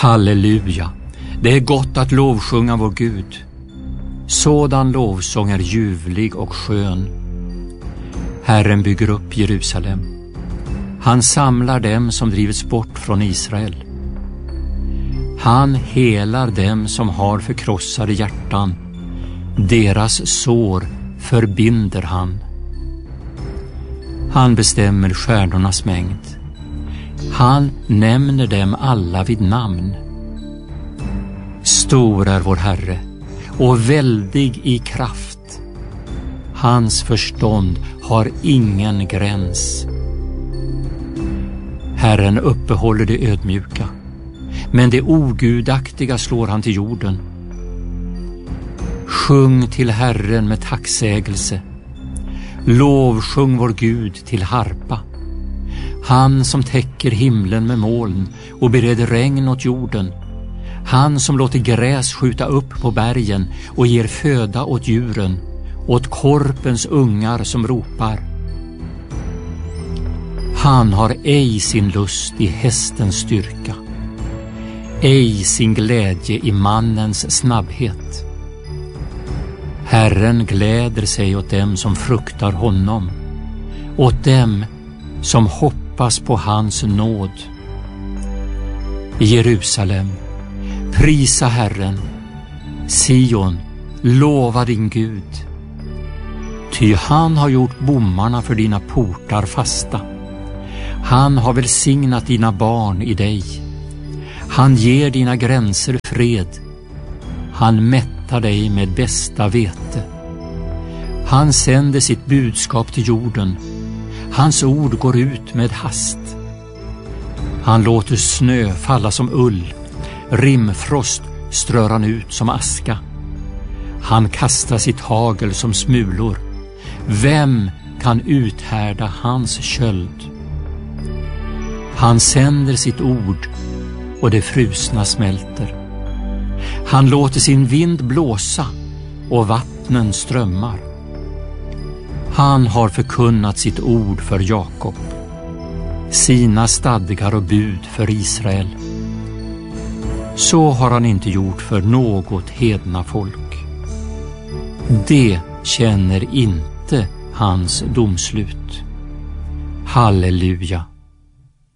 Halleluja! Det är gott att lovsjunga vår Gud. Sådan lovsång är ljuvlig och skön. Herren bygger upp Jerusalem. Han samlar dem som drivits bort från Israel. Han helar dem som har förkrossade hjärtan. Deras sår förbinder han. Han bestämmer stjärnornas mängd. Han nämner dem alla vid namn. Stor är vår Herre och väldig i kraft. Hans förstånd har ingen gräns. Herren uppehåller det ödmjuka, men det ogudaktiga slår han till jorden. Sjung till Herren med tacksägelse. Lovsjung vår Gud till harpa. Han som täcker himlen med moln och bereder regn åt jorden. Han som låter gräs skjuta upp på bergen och ger föda åt djuren, åt korpens ungar som ropar. Han har ej sin lust i hästens styrka, ej sin glädje i mannens snabbhet. Herren gläder sig åt dem som fruktar honom, åt dem som hoppas på hans nåd. Jerusalem, prisa Herren. Sion, lova din Gud. Ty han har gjort bommarna för dina portar fasta. Han har välsignat dina barn i dig. Han ger dina gränser fred. Han mättar dig med bästa vete. Han sänder sitt budskap till jorden. Hans ord går ut med hast. Han låter snö falla som ull. Rimfrost strör han ut som aska. Han kastar sitt hagel som smulor. Vem kan uthärda hans köld? Han sänder sitt ord och det frusna smälter. Han låter sin vind blåsa och vattnen strömmar. Han har förkunnat sitt ord för Jakob, sina stadgar och bud för Israel. Så har han inte gjort för något hedna folk. Det känner inte hans domslut. Halleluja!